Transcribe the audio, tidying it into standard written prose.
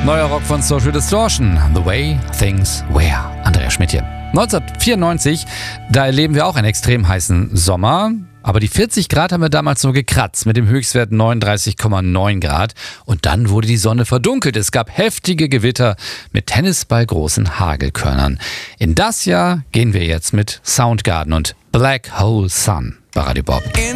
Neuer Rock von Social Distortion, The Way Things Were. Andreas Schmidt hier. 1994, da erleben wir auch einen extrem heißen Sommer. Aber die 40 Grad haben wir damals nur gekratzt, mit dem Höchstwert 39,9 Grad. Und dann wurde die Sonne verdunkelt. Es gab heftige Gewitter mit tennisballgroßen Hagelkörnern. In das Jahr gehen wir jetzt mit Soundgarden und Black Hole Sun bei Radio Bob.